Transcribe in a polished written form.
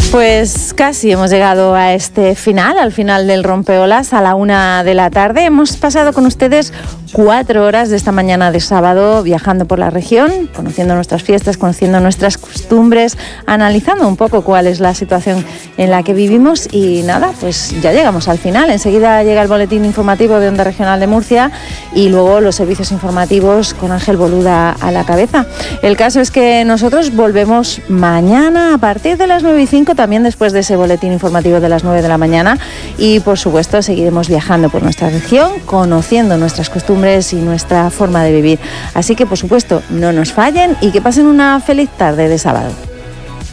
Pues casi hemos llegado a este final, al final del Rompeolas, a la 1 de la tarde. Hemos pasado con ustedes 4 horas de esta mañana de sábado viajando por la región, conociendo nuestras fiestas, conociendo nuestras costumbres, analizando un poco cuál es la situación en la que vivimos y nada, pues ya llegamos al final. Enseguida llega el boletín informativo de Onda Regional de Murcia y luego los servicios informativos con Ángel Boluda a la cabeza. El caso es que nosotros volvemos mañana a partir de las 9:05, también después de ese boletín informativo de las 9 de la mañana y por supuesto seguiremos viajando por nuestra región, conociendo nuestras costumbres y nuestra forma de vivir. Así que por supuesto no nos fallen y que pasen una feliz tarde de sábado.